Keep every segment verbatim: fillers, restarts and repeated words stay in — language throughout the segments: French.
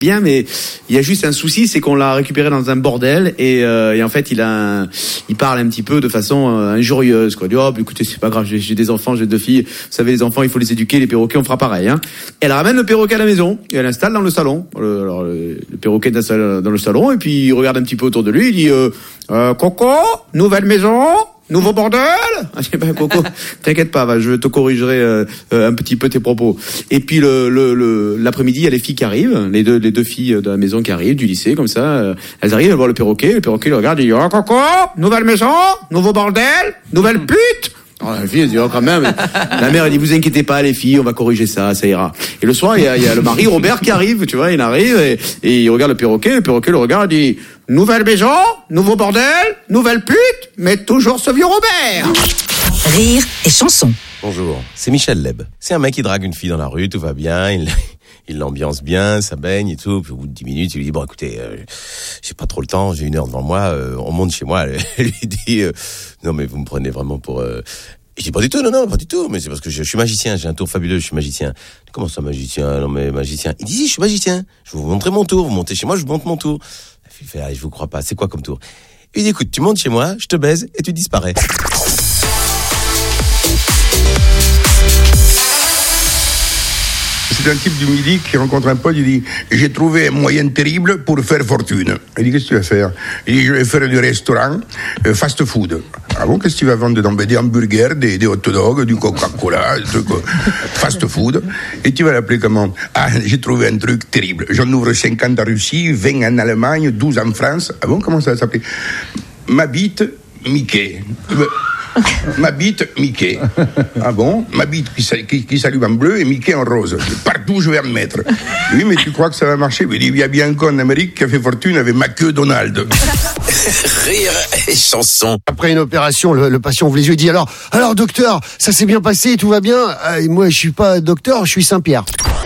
bien, mais il y a juste un souci, c'est qu'on l'a récupéré dans un bordel et, euh, et en fait il a un, il parle un petit peu de façon euh, injurieuse, quoi. Il dit, oh, bah, écoutez, c'est pas grave, j'ai, j'ai des enfants, j'ai deux filles, vous savez, les enfants il faut les éduquer, les perroquets on fera pareil, hein. Elle ramène le perroquet à la maison et elle l'installe dans le salon. Le, alors le, le perroquet est installé dans le salon et puis il regarde un petit peu autour de lui, il dit euh, euh, Coco, nouvelle maison, nouveau bordel. Ah, j'ai ben Coco, t'inquiète pas, va, je te corrigerai euh, euh, un petit peu tes propos. Et puis le, le, le l'après-midi, il y a les filles qui arrivent, les deux les deux filles de la maison qui arrivent du lycée comme ça, euh, elles arrivent, elles voient le perroquet, le perroquet le regarde, il dit oh Coco, nouvelle maison, nouveau bordel, nouvelle pute. Oh, la fille, elle dit, oh, quand même. La mère, elle dit, vous inquiétez pas, les filles, on va corriger ça, ça ira. Et le soir, il y a, il y a le mari, Robert, qui arrive, tu vois, il arrive, et, et il regarde le perroquet, le perroquet le regarde, il dit, nouvelle maison, nouveau bordel, nouvelle pute, mais toujours ce vieux Robert. Rire et chanson. Bonjour, c'est Michel Leb. C'est un mec qui drague une fille dans la rue, tout va bien, il, il l'ambiance bien, ça baigne et tout, puis au bout de dix minutes, il lui dit, bon, écoutez, euh, j'ai pas trop le temps, j'ai une heure devant moi, euh, on monte chez moi, elle lui dit, euh, non mais vous me prenez vraiment pour... Euh... Je dis pas du tout, non, non, pas du tout, mais c'est parce que je, je suis magicien, j'ai un tour fabuleux, je suis magicien. Comment ça, magicien? Non mais magicien. Il dit, si, je suis magicien, je vais vous montrer mon tour, vous montez chez moi, je vous montre mon tour. La fille fait, ah, je vous crois pas, c'est quoi comme tour? Il dit, écoute, tu montes chez moi, je te baise et tu disparais. C'est un type du Midi qui rencontre un pote, il dit « J'ai trouvé un moyen terrible pour faire fortune. » Il dit « Qu'est-ce que tu vas faire ?» Il dit « Je vais faire du restaurant, euh, fast food. » Ah bon, qu'est-ce que tu vas vendre dedans? Des hamburgers, des, des hot dogs, du Coca-Cola, des trucs, fast food. Et tu vas l'appeler comment? Ah, j'ai trouvé un truc terrible. J'en ouvre cinquante en Russie, vingt en Allemagne, douze en France. Ah bon, comment ça va s'appeler? Ma bite, Mickey. Ma bite, Mickey. Ah bon? Ma bite qui, qui, qui s'allume en bleu et Mickey en rose. Partout je vais en mettre. Oui, mais tu crois que ça va marcher? Il y a bien un con en Amérique qui a fait fortune avec ma queue Donald. Rire et chanson. Après une opération, le, le patient ouvre les yeux et dit alors, alors docteur, ça s'est bien passé, tout va bien? euh, Moi, je suis pas docteur, je suis Saint-Pierre.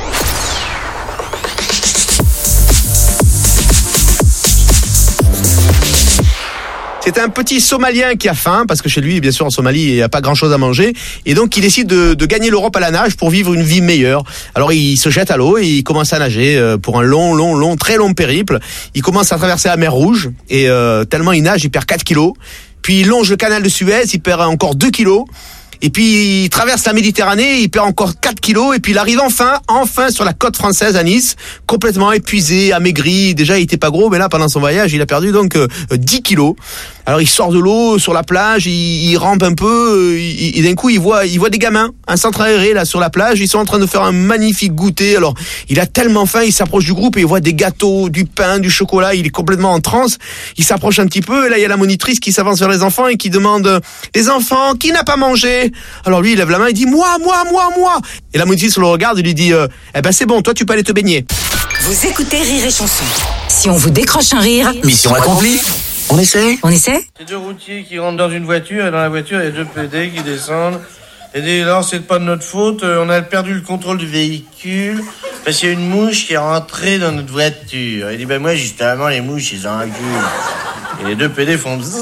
C'est un petit Somalien qui a faim, parce que chez lui, bien sûr, en Somalie, il n'y a pas grand-chose à manger. Et donc, il décide de, de gagner l'Europe à la nage pour vivre une vie meilleure. Alors, il se jette à l'eau et il commence à nager pour un long, long, long, très long périple. Il commence à traverser la mer Rouge. Et euh, tellement il nage, il perd quatre kilos. Puis, il longe le canal de Suez, il perd encore deux kilos. Et puis, il traverse la Méditerranée, il perd encore quatre kilos, et puis il arrive enfin, enfin sur la côte française à Nice, complètement épuisé, amaigri. Déjà, il était pas gros, mais là, pendant son voyage, il a perdu donc euh, dix kilos. Alors, il sort de l'eau sur la plage, il, il rampe un peu, il, et d'un coup, il voit, il voit des gamins, un centre aéré, là, sur la plage. Ils sont en train de faire un magnifique goûter. Alors, il a tellement faim, il s'approche du groupe et il voit des gâteaux, du pain, du chocolat. Il est complètement en transe. Il s'approche un petit peu, et là, il y a la monitrice qui s'avance vers les enfants et qui demande, les enfants, qui n'a pas mangé? Alors lui, il lève la main, il dit moi, moi, moi, moi. Et la monitrice le regarde et lui dit euh, eh ben c'est bon, toi tu peux aller te baigner. Vous écoutez Rire et chanson. Si on vous décroche un rire, Mission accomplie. On essaie? On essaie? C'est deux routiers qui rentrent dans une voiture et dans la voiture il y a deux P D qui descendent. Et dès lors c'est pas de notre faute, on a perdu le contrôle du véhicule parce qu'il y a une mouche qui est rentrée dans notre voiture. Il dit ben moi justement les mouches ils ont un cul. Et les deux P D font bzzz.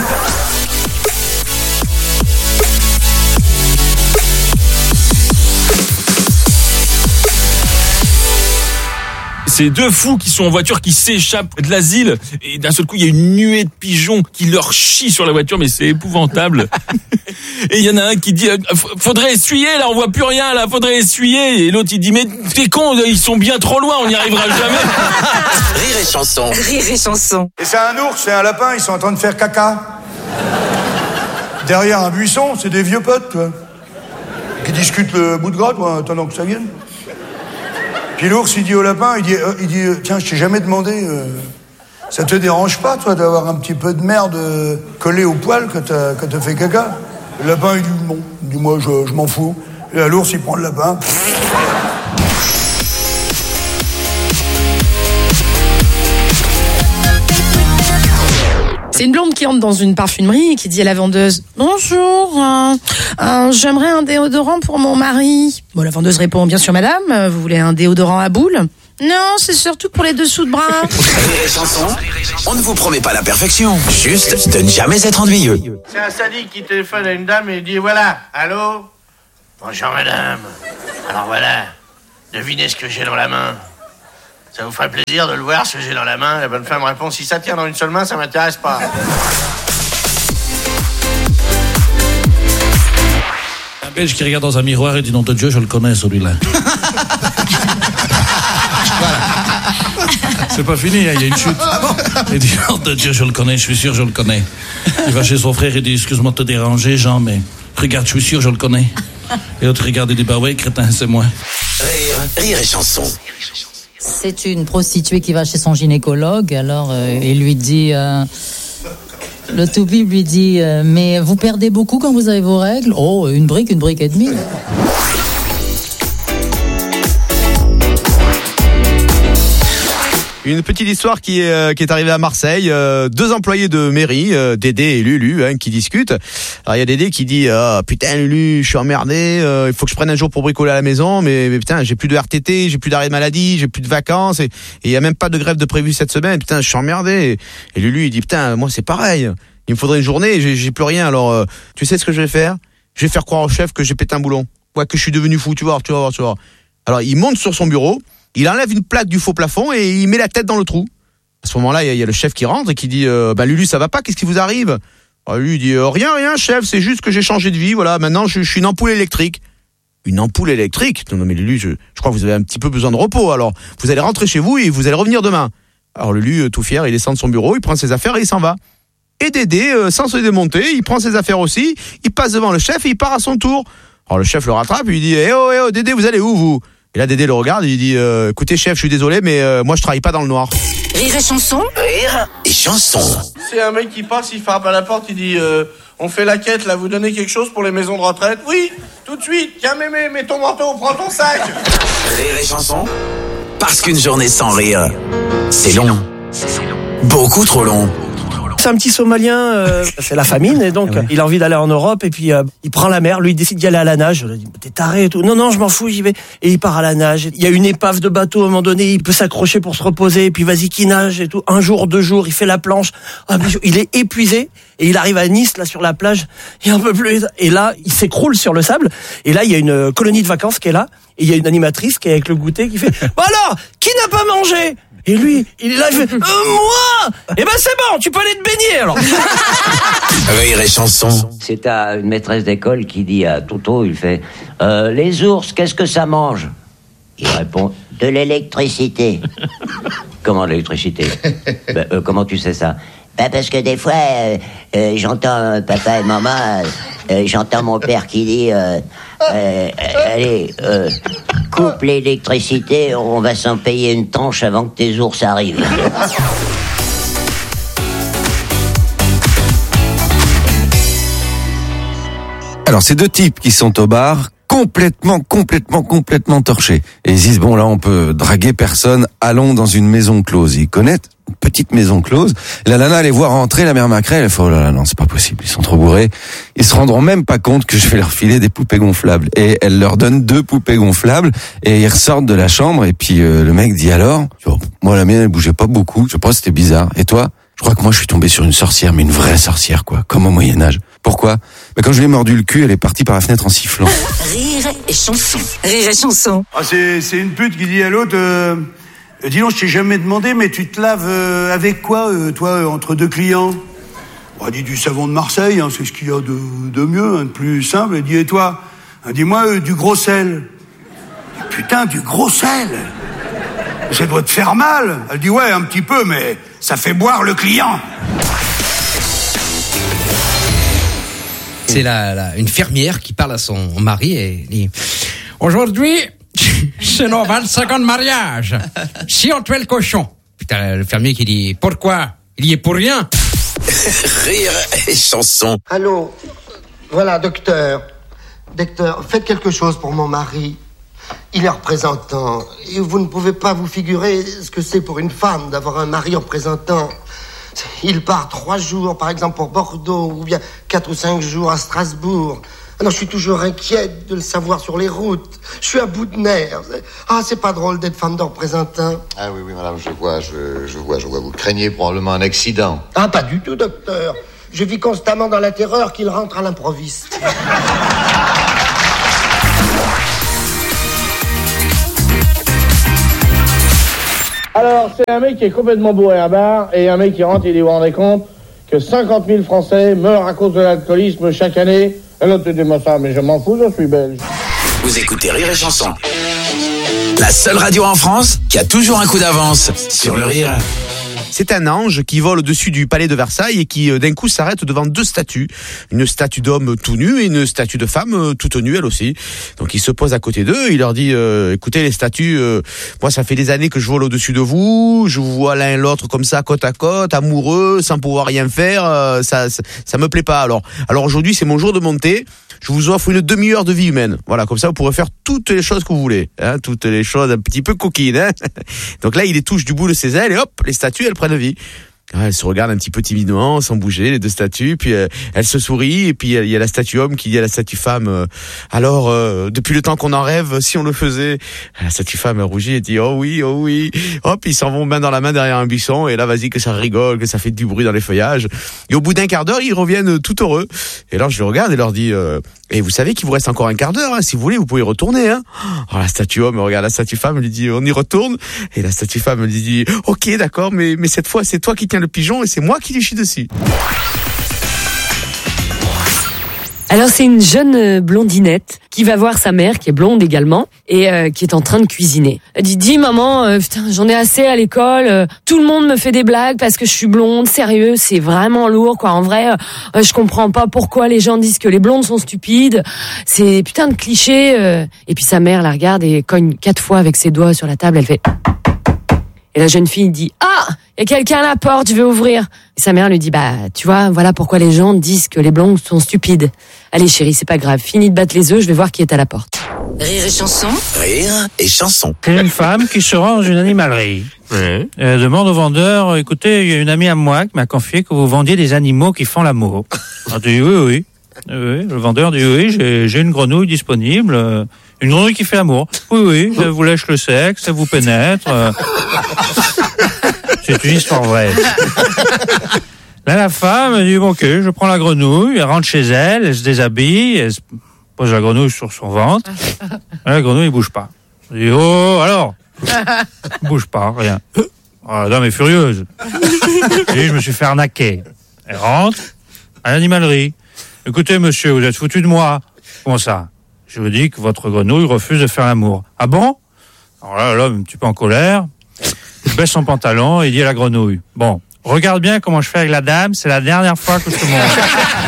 C'est deux fous qui sont en voiture, qui s'échappent de l'asile, et d'un seul coup, il y a une nuée de pigeons qui leur chient sur la voiture, mais c'est épouvantable. Et il y en a un qui dit « Faudrait essuyer, là, on voit plus rien, là, faudrait essuyer !» Et l'autre, il dit « Mais t'es con, ils sont bien trop loin, on n'y arrivera jamais !» Rire et chanson. Rire et chanson. Et c'est un ours et un lapin, ils sont en train de faire caca. Derrière un buisson, c'est des vieux potes, quoi. Qui discutent le bout de gras, quoi, attendant que ça vienne. Puis l'ours, il dit au lapin, il dit, euh, il dit euh, tiens, je t'ai jamais demandé, euh, ça te dérange pas, toi, d'avoir un petit peu de merde euh, collée au poil quand t'as, quand t'as fait caca? Le lapin, il dit non, il dit moi, je, je m'en fous. Et là, l'ours, il prend le lapin. C'est une blonde qui entre dans une parfumerie et qui dit à la vendeuse « Bonjour, euh, euh, j'aimerais un déodorant pour mon mari. » Bon, la vendeuse répond « Bien sûr, madame, vous voulez un déodorant à boule ?»« Non, c'est surtout pour les dessous de bras. » Rire et chanson, on ne vous promet pas la perfection, juste de ne jamais être ennuyeux. C'est un sadique qui téléphone à une dame et il dit voilà, allô? Bonjour madame. Alors voilà, devinez ce que j'ai dans la main. Ça vous ferait plaisir de le voir, ce que j'ai dans la main. La bonne femme répond, si ça tient dans une seule main, ça m'intéresse pas. Un Belge qui regarde dans un miroir et dit, nom de Dieu, je le connais, celui-là. Voilà. C'est pas fini, hein, il y a une chute. Il dit, nom de Dieu, je le connais, je suis sûr, je le connais. Il va chez son frère et dit, excuse-moi de te déranger, Jean, mais regarde, je suis sûr, je le connais. Et l'autre regarde et dit, bah ouais, crétin, c'est moi. Rire, rire et chanson. C'est une prostituée qui va chez son gynécologue, alors euh, il lui dit, euh, le toubib lui dit, euh, mais vous perdez beaucoup quand vous avez vos règles ? Oh, une brique, une brique et demie. Une petite histoire qui est, euh, qui est arrivée à Marseille. Euh, deux employés de mairie, euh, Dédé et Lulu, hein, qui discutent. Alors il y a Dédé qui dit ah, putain Lulu, je suis emmerdé, euh, il faut que je prenne un jour pour bricoler à la maison, mais, mais putain j'ai plus de R T T, j'ai plus d'arrêt de maladie, j'ai plus de vacances, et il y a même pas de grève de prévu cette semaine. Putain je suis emmerdé. Et, et Lulu il dit putain moi c'est pareil, il me faudrait une journée, j'ai, j'ai plus rien. Alors euh, tu sais ce que je vais faire ? Je vais faire croire au chef que j'ai pété un boulon, ouais que je suis devenu fou, tu vois, tu vas voir, tu vas voir. Alors il monte sur son bureau. Il enlève une plaque du faux plafond et il met la tête dans le trou. À ce moment-là, il y, y a le chef qui rentre et qui dit euh, bah Lulu, ça va pas, qu'est-ce qui vous arrive ? Alors, lui il dit euh, rien, rien, chef, c'est juste que j'ai changé de vie, voilà, maintenant je, je suis une ampoule électrique. Une ampoule électrique ? Non, non mais Lulu, je, je crois que vous avez un petit peu besoin de repos, alors vous allez rentrer chez vous et vous allez revenir demain. Alors Lulu, tout fier, il descend de son bureau, il prend ses affaires et il s'en va. Et Dédé, euh, sans se démonter, il prend ses affaires aussi, il passe devant le chef et il part à son tour. Alors le chef le rattrape et il dit eh oh, eh oh, Dédé, vous allez où vous ? Et là, Dédé le regarde et il dit euh, écoutez, chef, je suis désolé, mais euh, moi, je travaille pas dans le noir. Rire et chanson. Rire et chanson. C'est un mec qui passe, il frappe à la porte, il dit euh, on fait la quête, là, vous donnez quelque chose pour les maisons de retraite ? Oui, tout de suite. Tiens, mémé, mets ton manteau, prends ton sac. Rire et chanson. Parce qu'une journée sans rire, c'est long. Beaucoup trop long. C'est un petit Somalien, euh, c'est la famine, et donc ouais. il a envie d'aller en Europe, et puis euh, il prend la mer, lui il décide d'y aller à la nage. Je lui dis, t'es taré et tout. Non, non, je m'en fous, j'y vais. Et il part à la nage. Il y a une épave de bateau, à un moment donné, il peut s'accrocher pour se reposer, et puis vas-y qu'il nage et tout. Un jour, deux jours, il fait la planche. Ah, il est épuisé, et il arrive à Nice, là, sur la plage, et un peu plus. Et là, il s'écroule sur le sable, et là, il y a une colonie de vacances qui est là, et il y a une animatrice qui est avec le goûter, qui fait, bah alors, qui n'a pas mangé ? Et lui, il est là, il fait euh, moi. Eh ben c'est bon, tu peux aller te baigner alors. Rire et chanson. C'est à une maîtresse d'école qui dit à Toto, il fait euh, les ours, qu'est-ce que ça mange ? Il répond de l'électricité. Comment l'électricité ? ben, euh, Comment tu sais ça ? Ben parce que des fois, euh, euh, j'entends papa et maman, euh, j'entends mon père qui dit euh, euh, allez, euh, coupe l'électricité, on va s'en payer une tranche avant que tes ours arrivent. Alors, c'est deux types qui sont au bar, complètement, complètement, complètement torchés. Et ils disent, bon, là, on peut draguer personne, allons dans une maison close. Ils connaissent une petite maison close. La nana les voit rentrer, la mère Macrel, elle fait, oh là là, non, c'est pas possible, ils sont trop bourrés. Ils se rendront même pas compte que je vais leur filer des poupées gonflables. Et elle leur donne deux poupées gonflables, et ils ressortent de la chambre, et puis euh, le mec dit alors, oh, moi la mienne, elle bougeait pas beaucoup, je sais pas, c'était bizarre. Et toi ? Je crois que moi, je suis tombé sur une sorcière, mais une vraie sorcière, quoi, comme au Moyen-Âge. Pourquoi ? Ben, quand je lui ai mordu le cul, elle est partie par la fenêtre en sifflant. Rire et chanson. Rire et chanson. Ah, c'est, c'est une pute qui dit à l'autre, euh, dis donc, je t'ai jamais demandé, mais tu te laves euh, avec quoi, euh, toi, euh, entre deux clients ? On a dit du savon de Marseille, hein, c'est ce qu'il y a de, de mieux, hein, de plus simple. Elle dit, et toi ? Elle dit, moi, euh, du gros sel. Putain, du gros sel ? Ça doit te faire mal. Elle dit, ouais, un petit peu, mais ça fait boire le client. C'est la, la, une fermière qui parle à son mari et dit « Aujourd'hui, c'est nos vingt-cinq ans de mariage. Si on tuait le cochon. » Putain, le fermier qui dit « Pourquoi ? Il y est pour rien. » Rire et chanson. Allô, voilà, docteur. Docteur, faites quelque chose pour mon mari. Il est représentant. Et vous ne pouvez pas vous figurer ce que c'est pour une femme d'avoir un mari représentant. Il part trois jours, par exemple, pour Bordeaux, ou bien quatre ou cinq jours à Strasbourg. Alors, je suis toujours inquiète de le savoir sur les routes. Je suis à bout de nerfs. Ah, c'est pas drôle d'être femme de représentant. Ah oui, oui, madame, je vois, je, je vois, je vois. Vous craignez probablement un accident. Ah, pas du tout, docteur. Je vis constamment dans la terreur qu'il rentre à l'improviste. Alors, c'est un mec qui est complètement bourré à bar, et un mec qui rentre, il dit, vous vous rendez compte que cinquante mille Français meurent à cause de l'alcoolisme chaque année. Et l'autre te dit, moi ça, mais je m'en fous, je suis belge. Vous écoutez Rire et Chanson. La seule radio en France qui a toujours un coup d'avance sur le rire. C'est un ange qui vole au-dessus du palais de Versailles et qui d'un coup s'arrête devant deux statues. Une statue d'homme tout nu et une statue de femme toute nue elle aussi. Donc il se pose à côté d'eux, il leur dit euh, écoutez les statues, euh, moi ça fait des années que je vole au-dessus de vous, je vous vois l'un et l'autre comme ça côte à côte, amoureux, sans pouvoir rien faire, euh, ça, ça ça me plaît pas. Alors alors aujourd'hui c'est mon jour de montée. Je vous offre une demi-heure de vie humaine. Voilà, comme ça vous pourrez faire toutes les choses que vous voulez, hein, toutes les choses un petit peu coquines. Hein. Donc là, il les touche du bout de ses ailes et hop, les statues, elles prennent vie. Elles se regardent un petit peu timidement, sans bouger, les deux statues, puis euh, elles se sourient, et puis il y a la statue homme qui dit à la statue femme euh, alors, euh, depuis le temps qu'on en rêve, si on le faisait. La statue femme rougit et dit oh oui, oh oui. Hop, ils s'en vont main dans la main derrière un buisson, et là, vas-y, que ça rigole, que ça fait du bruit dans les feuillages. Et au bout d'un quart d'heure, ils reviennent tout heureux. Et alors, je les regarde et leur dis euh, et vous savez qu'il vous reste encore un quart d'heure, hein, si vous voulez, vous pouvez y retourner. Hein. Alors, la statue homme regarde la statue femme, lui dit on y retourne. Et la statue femme lui dit ok, d'accord, mais, mais cette fois, c'est toi qui tiens le pigeon et c'est moi qui lui chie dessus. Alors c'est une jeune blondinette qui va voir sa mère, qui est blonde également, et euh, qui est en train de cuisiner. Elle dit, dis maman, euh, putain, j'en ai assez à l'école, euh, tout le monde me fait des blagues parce que je suis blonde, sérieux, c'est vraiment lourd, quoi. En vrai, euh, je comprends pas pourquoi les gens disent que les blondes sont stupides, c'est putain de cliché. Euh. Et puis sa mère la regarde et cogne quatre fois avec ses doigts sur la table, elle fait... Et la jeune fille dit, ah, il y a quelqu'un à la porte, je vais ouvrir. Et sa mère lui dit, bah, tu vois, voilà pourquoi les gens disent que les blondes sont stupides. Allez chérie, c'est pas grave, finis de battre les œufs, je vais voir qui est à la porte. Rire et chanson. Rire et chanson. C'est une femme qui se rend dans une animalerie. Ouais. Elle demande au vendeur, écoutez, il y a une amie à moi qui m'a confié que vous vendiez des animaux qui font l'amour. Elle dit, oui, oui. Oui, le vendeur dit, oui, j'ai, j'ai une grenouille disponible. Euh, Une grenouille qui fait l'amour. Oui, oui, elle vous lèche le sexe, elle vous pénètre. Euh... C'est une histoire vraie. Là, la femme, elle dit, bon, ok, je prends la grenouille, elle rentre chez elle, elle se déshabille, elle se pose la grenouille sur son ventre. Et la grenouille, ne bouge pas. Elle dit, oh, alors? Elle bouge pas, rien. Oh, la dame est furieuse. Elle dit, je me suis fait arnaquer. Elle rentre à l'animalerie. Écoutez, monsieur, vous êtes foutu de moi. Comment ça? Je vous dis que votre grenouille refuse de faire l'amour. Ah bon? Alors là, l'homme, un petit peu en colère, il baisse son pantalon et dit à la grenouille, bon, regarde bien comment je fais avec la dame, c'est la dernière fois que je te montre.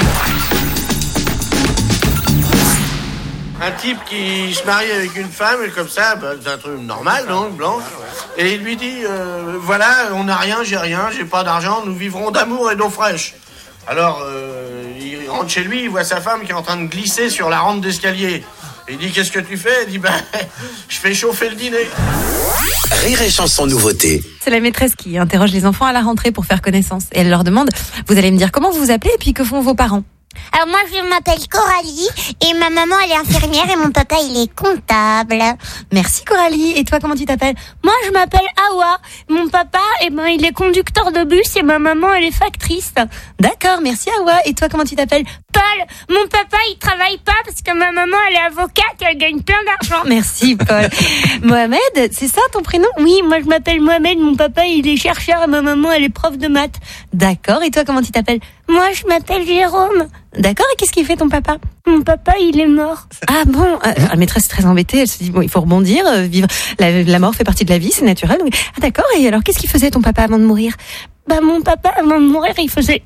Un type qui se marie avec une femme, et comme ça, bah, c'est un truc normal, donc, blanc. Et il lui dit, euh, voilà, on n'a rien, j'ai rien, j'ai pas d'argent, nous vivrons d'amour et d'eau fraîche. Alors, euh, il rentre chez lui, il voit sa femme qui est en train de glisser sur la rampe d'escalier. Il dit, qu'est-ce que tu fais? Il dit, ben, je fais chauffer le dîner. Rire et chanson nouveauté. C'est la maîtresse qui interroge les enfants à la rentrée pour faire connaissance. Et elle leur demande, vous allez me dire comment vous vous appelez et puis que font vos parents? Alors moi je m'appelle Coralie et ma maman elle est infirmière et mon papa il est comptable. Merci Coralie. Et toi comment tu t'appelles? Moi je m'appelle Awa. Mon papa eh ben il est conducteur de bus et ma maman elle est factrice. D'accord, merci Awa. Et toi comment tu t'appelles? Paul. Mon papa il travaille pas parce que ma maman elle est avocate et elle gagne plein d'argent. Merci Paul. Mohamed, c'est ça ton prénom? Oui, moi je m'appelle Mohamed, mon papa il est chercheur et ma maman elle est prof de maths. D'accord, et toi comment tu t'appelles? Moi je m'appelle Jérôme. D'accord, et qu'est-ce qu'il fait ton papa? Mon papa, il est mort. Ah bon, euh, la maîtresse est très embêtée, elle se dit, bon, il faut rebondir, euh, vivre, la, la mort fait partie de la vie, c'est naturel. Donc... Ah d'accord, et alors qu'est-ce qu'il faisait ton papa avant de mourir? Bah mon papa, avant de mourir, il faisait...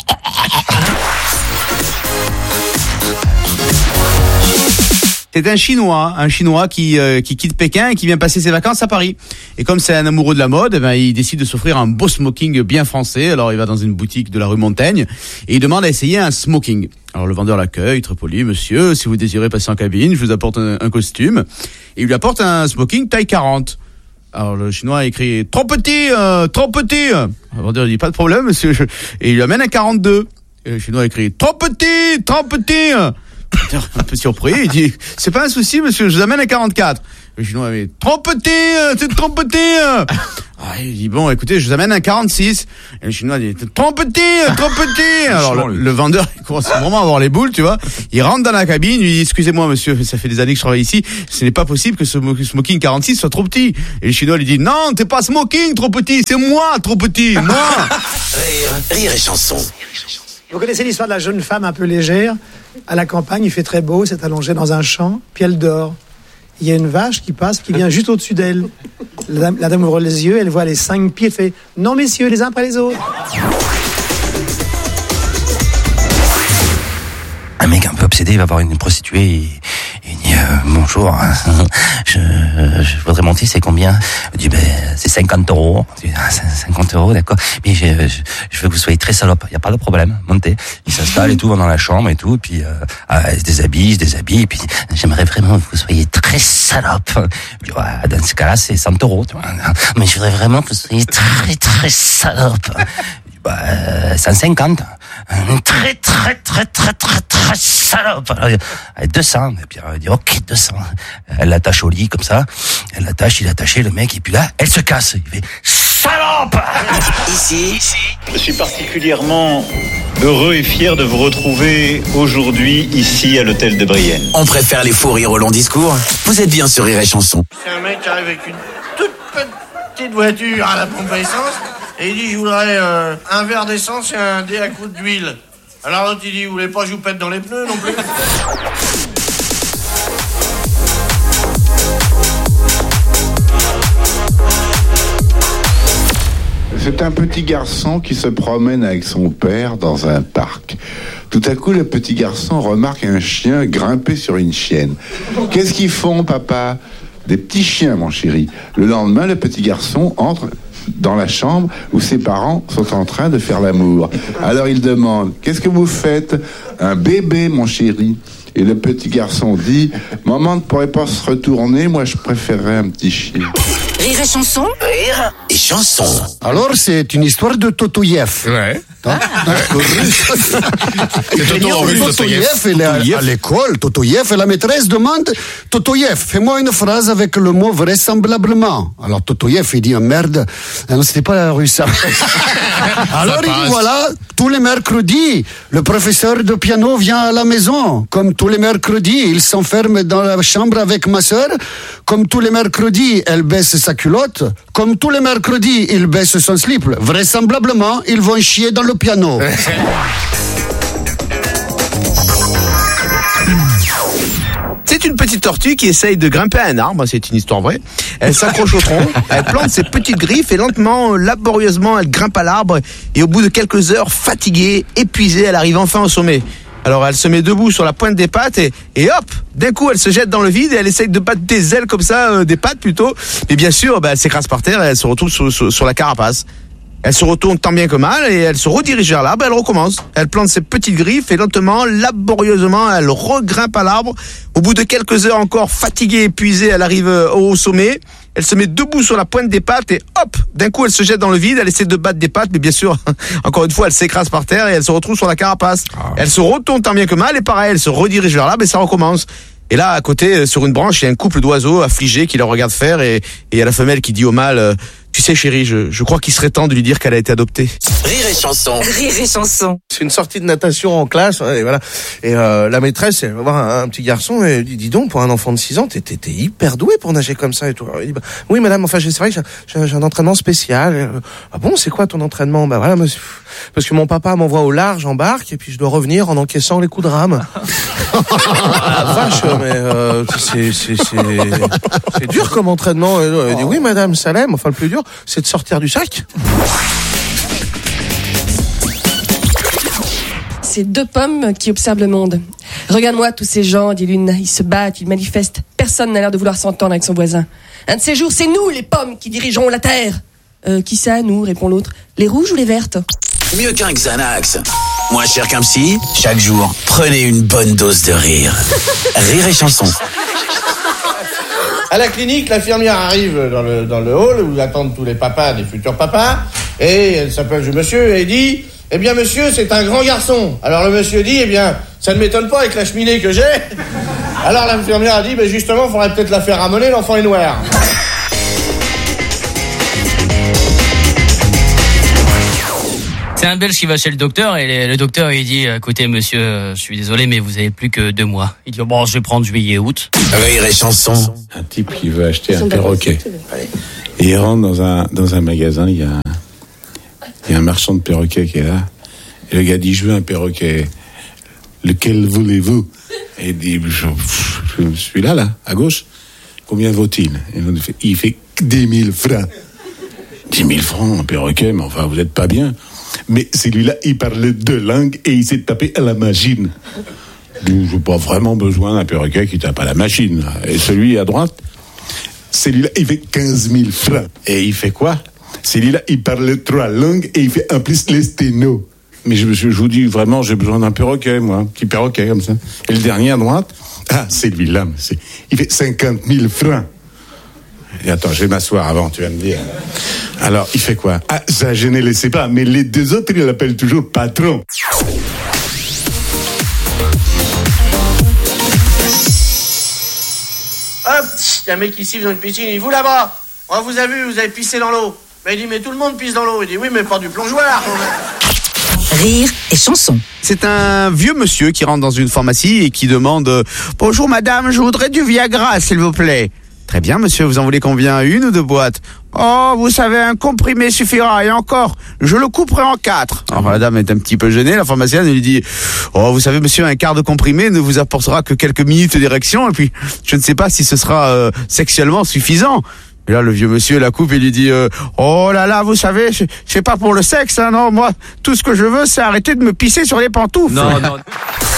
C'est un Chinois, un Chinois qui euh, qui quitte Pékin et qui vient passer ses vacances à Paris. Et comme c'est un amoureux de la mode, eh ben, il décide de s'offrir un beau smoking bien français. Alors il va dans une boutique de la rue Montaigne et il demande à essayer un smoking. Alors le vendeur l'accueille, très poli, monsieur, si vous désirez passer en cabine, je vous apporte un, un costume. Et il lui apporte un smoking taille quarante. Alors le Chinois écrit trop petit, euh, trop petit. Le vendeur dit pas de problème, monsieur. Et il lui amène un quarante-deux. Et le Chinois écrit trop petit, trop petit. Un peu surpris, il dit, c'est pas un souci, monsieur, je vous amène à quarante-quatre. Le Chinois, mais trop petit, euh, c'est trop petit. Euh. Ah, il dit, bon, écoutez, je vous amène un quarante-six. Et le Chinois dit, trop petit, euh, trop petit. Alors, le, le vendeur, il commence vraiment à avoir les boules, tu vois. Il rentre dans la cabine, il dit, excusez-moi, monsieur, ça fait des années que je travaille ici. Ce n'est pas possible que ce smoking quarante-six soit trop petit. Et le Chinois lui dit, non, t'es pas smoking trop petit, c'est moi trop petit, moi. Rire, rire et chanson. Vous connaissez l'histoire de la jeune femme un peu légère. À la campagne, il fait très beau, s'est allongée dans un champ, puis elle dort. Il y a une vache qui passe, qui vient juste au-dessus d'elle. La dame, la dame ouvre les yeux, elle voit les cinq pieds, elle fait « Non, messieurs, les uns après les autres ». Un mec un peu obsédé, il va voir une prostituée et il dit euh, « Bonjour, je, je voudrais monter, c'est combien ?» Il dit ben, « C'est cinquante euros. » Il dit ah, « cinquante euros, d'accord. Mais je, je, je veux que vous soyez très salope. Il n'y a pas de problème, montez. » Il s'installe et tout, va dans la chambre et tout, et puis euh, ah, il se déshabille, il se déshabille, et puis « J'aimerais vraiment que vous soyez très salope. » Il dit ouais, dans ce cas-là, c'est cent euros. Tu vois. « Mais je voudrais vraiment que vous soyez très, très salope. » Il dit bah, euh, cent cinquante. Très, très, très, très, très, très salope. Alors, deux cents. Et puis, elle dit, ok, deux cents. Elle l'attache au lit, comme ça. Elle l'attache, il est attaché, le mec, et puis là, elle se casse. Il fait, salope! Ici, ici. Je suis particulièrement heureux et fier de vous retrouver aujourd'hui, ici, à l'hôtel de Brienne. On préfère les faux rires au long discours. Vous êtes bien sur Rire et Chanson. C'est un mec qui arrive avec une toute petite voiture à la pompe à essence. Et il dit, je voudrais euh, un verre d'essence et un dé à coups d'huile. Alors l'autre, il dit, vous voulez pas que je vous pète dans les pneus non plus? C'est un petit garçon qui se promène avec son père dans un parc. Tout à coup, le petit garçon remarque un chien grimper sur une chienne. Qu'est-ce qu'ils font, papa? Des petits chiens, mon chéri. Le lendemain, le petit garçon entre dans la chambre où ses parents sont en train de faire l'amour. Alors il demande, qu'est-ce que vous faites? Un bébé, mon chéri. Et le petit garçon dit, maman ne pourrait pas se retourner, moi je préférerais un petit chien. Rire et chanson. Rire et chanson. Alors, c'est une histoire de Totoyev. Ouais. Hein? C'est Toto russe, Totoyev, elle est à l'école. Totoyev, et la maîtresse demande, Totoyev, fais-moi une phrase avec le mot vraisemblablement. Alors, Totoyev, il dit, merde. Ah non, c'était pas russe, ça. Alors, il dit, voilà, tous les mercredis, le professeur de piano vient à la maison. Comme tous les mercredis, il s'enferme dans la chambre avec ma sœur. Comme tous les mercredis, elle baisse sa culotte. Comme tous les mercredis, il baisse son slip. Vraisemblablement, ils vont chier dans le piano. C'est une petite tortue qui essaye de grimper à un arbre, c'est une histoire vraie. Elle s'accroche au tronc, elle plante ses petites griffes et lentement, laborieusement, elle grimpe à l'arbre et au bout de quelques heures, fatiguée, épuisée, elle arrive enfin au sommet. Alors elle se met debout sur la pointe des pattes et, et hop, d'un coup elle se jette dans le vide et elle essaye de battre des ailes comme ça, euh, des pattes plutôt. Mais bien sûr, bah, elle s'écrase par terre et elle se retrouve sur, sur, sur la carapace. Elle se retourne tant bien que mal et elle se redirige vers l'arbre, elle recommence. Elle plante ses petites griffes et lentement, laborieusement, elle regrimpe à l'arbre. Au bout de quelques heures encore, fatiguée, épuisée, elle arrive au sommet. Elle se met debout sur la pointe des pattes et hop, d'un coup elle se jette dans le vide, elle essaie de battre des pattes, mais bien sûr, encore une fois, elle s'écrase par terre et elle se retrouve sur la carapace. Ah. Elle se retourne tant bien que mal et pareil, elle se redirige vers l'arbre et ça recommence. Et là, à côté, sur une branche, il y a un couple d'oiseaux affligés qui la regardent faire et il y a la femelle qui dit au mâle, euh, tu sais chérie, je, je crois qu'il serait temps de lui dire qu'elle a été adoptée. Rire et chanson. Rire et chanson. C'est une sortie de natation en classe, et voilà. Et euh, la maîtresse, elle va voir un, un petit garçon et elle dit, dis donc, pour un enfant de six ans, t'es, t'es, t'es hyper doué pour nager comme ça et tout. Alors, il dit, bah, oui madame, enfin c'est vrai que j'ai, j'ai un entraînement spécial. Et, euh, ah bon, c'est quoi ton entraînement? Bah voilà, monsieur, parce que mon papa m'envoie au large en barque et puis je dois revenir en encaissant les coups de rame. Ah, vache, mais euh, c'est, c'est, c'est, c'est dur comme entraînement. Elle dit, oui madame, ça l'aime, enfin le plus dur, c'est de sortir du sac. C'est deux pommes qui observent le monde. Regarde-moi tous ces gens, dit l'une, ils se battent, ils manifestent. Personne n'a l'air de vouloir s'entendre avec son voisin. Un de ces jours, c'est nous, les pommes, qui dirigerons la terre. Euh, qui ça, nous, répond l'autre. Les rouges ou les vertes? Mieux qu'un Xanax. Moins cher qu'un psy, chaque jour, prenez une bonne dose de rire. Rire et chanson. À la clinique, l'infirmière arrive dans le, dans le hall où attendent tous les papas des futurs papas. Et elle s'appelle monsieur et dit, eh bien monsieur, c'est un grand garçon. Alors le monsieur dit, eh bien, ça ne m'étonne pas avec la cheminée que j'ai. Alors l'infirmière a dit, ben justement, il faudrait peut-être la faire ramener, l'enfant est noir. C'est un Belge qui va chez le docteur et le docteur il dit écoutez monsieur, euh, je suis désolé mais vous avez plus que deux mois. Il dit bon je vais prendre juillet août. Rire et chanson. Un type qui veut acheter un perroquet. Et il rentre dans un, dans un magasin, il y, a un, il y a un marchand de perroquets qui est là. Et le gars dit je veux un perroquet. Lequel voulez-vous? Et il dit je, je suis là, là, à gauche. Combien vaut-il? Et il fait, il fait dix mille francs. dix mille francs, un perroquet, mais enfin, vous n'êtes pas bien. Mais celui-là, il parle deux langues et il s'est tapé à la machine. Je n'ai pas vraiment besoin d'un perroquet qui tape à la machine. Et celui à droite, celui-là, il fait quinze mille francs. Et il fait quoi? Celui-là, il parle trois langues et il fait en plus les sténos. Mais je, je vous dis, vraiment, j'ai besoin d'un perroquet, moi. Un petit perroquet comme ça. Et le dernier à droite, ah, celui-là, c'est, il fait cinquante mille francs. Et attends, je vais m'asseoir avant, tu vas me dire. Alors, il fait quoi? Ah, ça, je ne le sais pas, mais les deux autres, ils l'appellent toujours patron. Hop, il y a un mec qui siffle dans une piscine, il dit, vous là-bas, on vous a vu, vous avez pissé dans l'eau. Mais il dit, mais tout le monde pisse dans l'eau. Il dit, oui, mais pas du plongeoir. Rire et chanson. C'est un vieux monsieur qui rentre dans une pharmacie et qui demande « Bonjour madame, je voudrais du Viagra, s'il vous plaît. » Très bien, monsieur, vous en voulez combien? Une ou deux boîtes? Oh, vous savez, un comprimé suffira, et encore, je le couperai en quatre. Alors la dame est un petit peu gênée, la pharmacienne lui dit « Oh, vous savez, monsieur, un quart de comprimé ne vous apportera que quelques minutes d'érection, et puis je ne sais pas si ce sera euh, sexuellement suffisant. » Et là, le vieux monsieur la coupe et lui dit euh, « Oh là là, vous savez, c'est pas pour le sexe, hein, non, moi, tout ce que je veux, c'est arrêter de me pisser sur les pantoufles. » Non, non.